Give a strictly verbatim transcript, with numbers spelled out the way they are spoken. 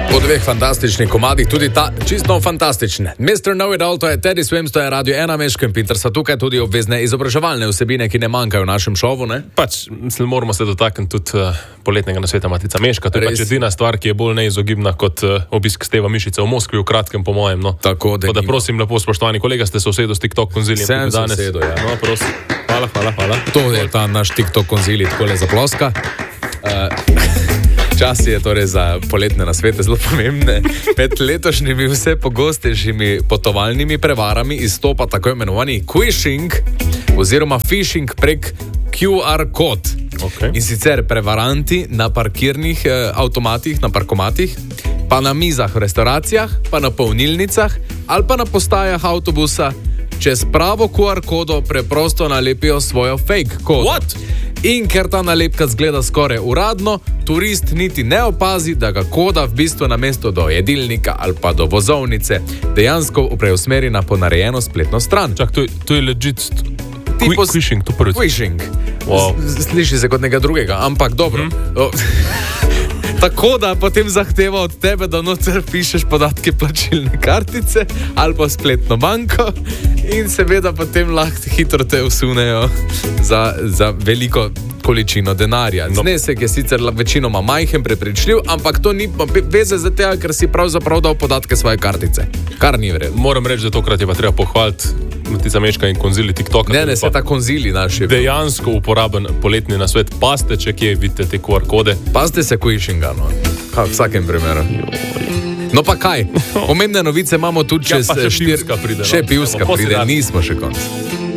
Po dveh fantastičnih komadih, tudi ta čisto fantastične. mister Know-It-All, to je Teddy Swims, to je Radio ena, Meško in Pinter, so tukaj tudi obvezne izobraževalne vsebine, ki ne manjkajo v našem šovu, ne? Pač, mislim, moramo se dotakniti tudi uh, poletnega nasveta Matica Meška. To je pač edina stvar, ki je bolj neizogibna kot uh, obisk Steva Mišice v Moskvi, v kratkem, po mojem. No. Tako, da, da prosim, lepo spoštovani kolega, ste se usedli s TikTok konzilijem. Sem se usedel, ja. No, prosim. Hvala, hvala, hvala. To je ta naš TikTok konzilij, takole za ploska. Uh, Čas je torej za poletne nasvete zelo pomembne. Med letošnjimi vse pogostejšimi potovalnimi prevarami izstopa tako imenovani quishing oziroma phishing prek Q R kod. Okay. In sicer prevaranti na parkirnih eh, avtomatih, na parkomatih, pa na mizah v restauracijah, pa na polnilnicah ali pa na postajah avtobusa čez pravo Q R kodo preprosto nalepijo svojo fake kod. What? In ker ta nalepka zgleda skoraj uradno, turist niti ne opazi, da ga koda v bistvu namesto do jedilnika ali pa do vozovnice dejansko preusmeri na ponarejeno spletno stran. Čak, to je, to je legit Tipo quishing, to prvi. Quishing. Wow. Sliši se kot nekaj drugega, ampak dobro. Mm. Tako da potem zahteva od tebe, da noter pišeš podatke plačilne kartice ali pa spletno banko in seveda potem lahko hitro te usunejo za, za veliko količino denarja. No. Znesek je sicer večinoma majhen, prepričljiv, ampak to ni veze za tega, ker si pravzaprav dal podatke svoje kartice. Kar ni vredno. Moram reči, da tokrat je pa treba pohvaliti Matica Meška in konzili TikToka. Ne, ne, se ta konzili naši. Dejansko uporaben poletni nasvet. Pazite, če kje vidite te Q R kode. Pazite se quishinga, no. Ha, v vsakem primeru. No pa kaj? Pomembne novice imamo tudi čez ja, štiri... Še pivska pride. Še pivska no. pride, nismo še konc.